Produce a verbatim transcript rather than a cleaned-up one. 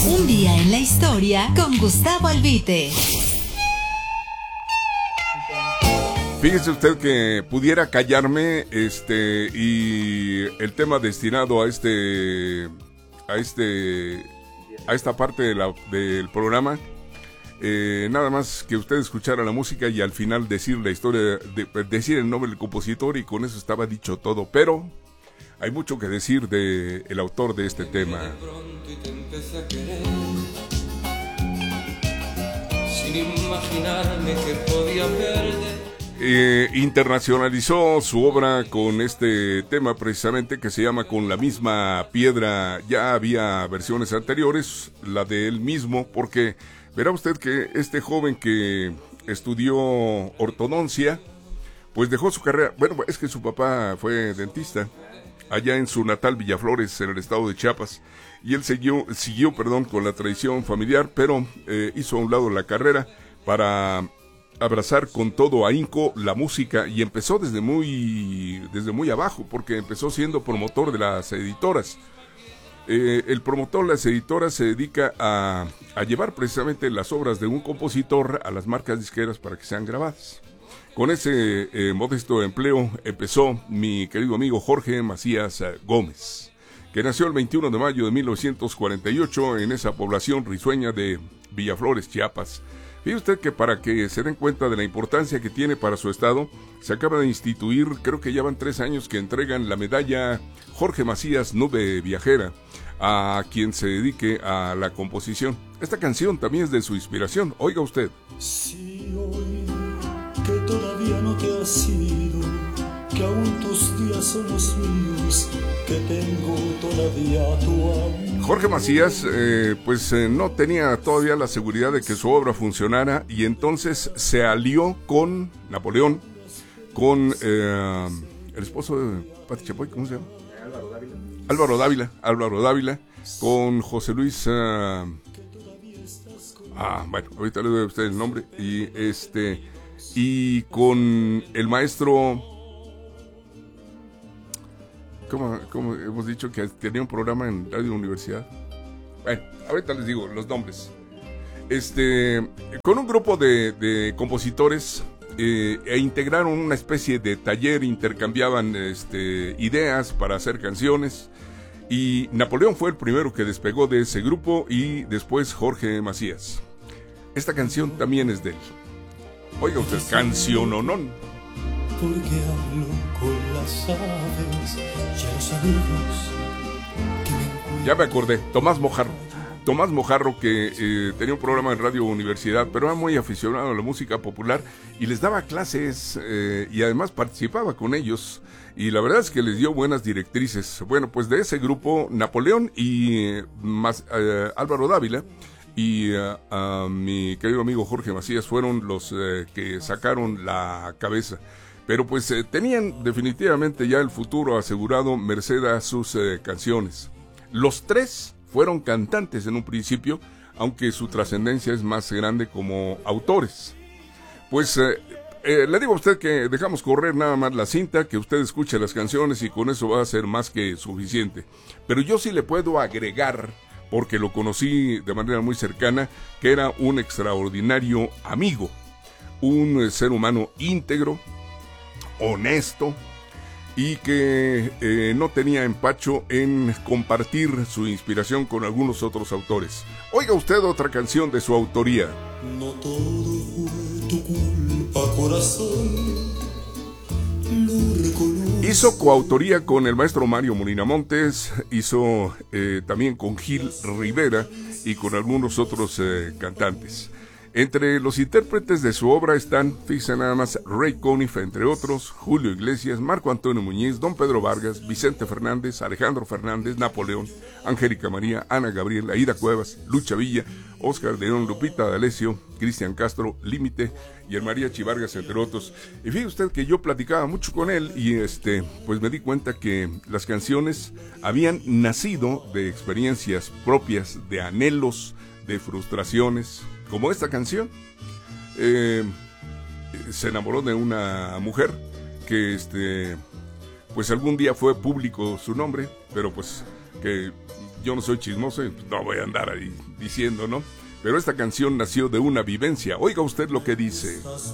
Un día en la historia con Gustavo Albite. Fíjese usted que pudiera callarme este y el tema destinado a este a este a esta parte de la, del programa, eh, nada más que usted escuchara la música y al final decir la historia, de, decir el nombre del compositor, y con eso estaba dicho todo. Pero hay mucho que decir de el autor de este tema. Sin imaginarme que podía perder. Eh, internacionalizó su obra con este tema precisamente, que se llama Con la misma piedra. Ya había versiones anteriores, la de él mismo, porque verá usted que este joven que estudió ortodoncia, pues dejó su carrera. Bueno, es que su papá fue dentista allá en su natal Villaflores, en el estado de Chiapas, y él siguió, siguió perdón, con la tradición familiar, pero eh, hizo a un lado la carrera para abrazar con todo ahínco la música, y empezó desde muy desde muy abajo, porque empezó siendo promotor de las editoras. Eh, el promotor de las editoras se dedica a, a llevar precisamente las obras de un compositor a las marcas disqueras para que sean grabadas. Con ese eh, modesto empleo empezó mi querido amigo Jorge Macías Gómez, que nació el veintiuno de mayo de mil novecientos cuarenta y ocho en esa población risueña de Villaflores, Chiapas. Fíjese usted que, para que se den cuenta de la importancia que tiene para su estado, se acaba de instituir, creo que ya van tres años que entregan la medalla Jorge Macías Nube Viajera a quien se dedique a la composición. Esta canción también es de su inspiración. Oiga usted. Si hoy que todavía no te has ido, que aún tus días son los míos, que tengo todavía tu amor. Jorge Macías eh, pues eh, no tenía todavía la seguridad de que su obra funcionara, y entonces se alió con Napoleón, con eh, el esposo de Pati Chapoy, ¿cómo se llama? Álvaro Dávila. Álvaro Dávila, Álvaro Dávila, con José Luis. Uh, ah, bueno, ahorita le doy a usted el nombre, y este y con el maestro. Como, como hemos dicho, que tenía un programa en Radio Universidad. Bueno, ahorita les digo los nombres. Este, con un grupo de, de compositores eh, e integraron una especie de taller, intercambiaban este, ideas para hacer canciones. Y Napoleón fue el primero que despegó de ese grupo, y después Jorge Macías. Esta canción también es de él. Oiga usted, canciononón. Porque hablo con las aves y los amigos que me encuentran. Ya me acordé, Tomás Mojarro. Tomás Mojarro, que eh, tenía un programa en Radio Universidad, pero era muy aficionado a la música popular y les daba clases eh, y además participaba con ellos. Y la verdad es que les dio buenas directrices. Bueno, pues de ese grupo, Napoleón y eh, más, eh, Álvaro Dávila y uh, uh, mi querido amigo Jorge Macías fueron los eh, que sacaron la cabeza. Pero pues eh, tenían definitivamente ya el futuro asegurado merced a sus eh, canciones. Los tres fueron cantantes en un principio, aunque su trascendencia es más grande como autores. Pues eh, eh, le digo a usted que dejamos correr nada más la cinta, que usted escuche las canciones y con eso va a ser más que suficiente. Pero yo sí le puedo agregar, porque lo conocí de manera muy cercana, que era un extraordinario amigo, un eh, ser humano íntegro, honesto, y que eh, no tenía empacho en compartir su inspiración con algunos otros autores. Oiga usted otra canción de su autoría. No todo fue tu culpa, corazón. Lo reconozco. Hizo coautoría con el maestro Mario Molina Montes, hizo eh, también con Gil Rivera y con algunos otros eh, cantantes. Entre los intérpretes de su obra están, fíjense nada más, Ray Conniff, entre otros, Julio Iglesias, Marco Antonio Muñiz, Don Pedro Vargas, Vicente Fernández, Alejandro Fernández, Napoleón, Angélica María, Ana Gabriela, Aida Cuevas, Lucha Villa, Oscar de León, Lupita D'Alessio, Cristian Castro, Límite y el Mariachi Vargas, entre otros. Y fíjese usted que yo platicaba mucho con él y este, pues me di cuenta que las canciones habían nacido de experiencias propias, de anhelos, de frustraciones, como esta canción. Eh, se enamoró de una mujer que este pues algún día fue público su nombre, pero pues que yo no soy chismoso, pues no voy a andar ahí diciendo, ¿no? Pero esta canción nació de una vivencia. Oiga usted lo que dice.